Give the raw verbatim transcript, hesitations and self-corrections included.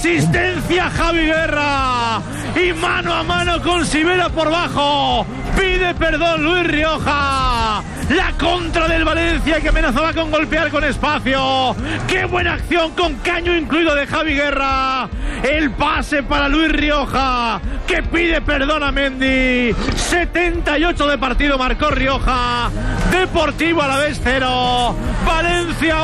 Asistencia Javi Guerra. Y mano a mano con Sivera por bajo. Pide perdón Luis Rioja. La contra del Valencia que amenazaba con golpear con espacio. ¡Qué buena acción con caño incluido de Javi Guerra! El pase para Luis Rioja, que pide perdón a Mendy. setenta y ocho de partido marcó Rioja. Deportivo Alavés cero. Valencia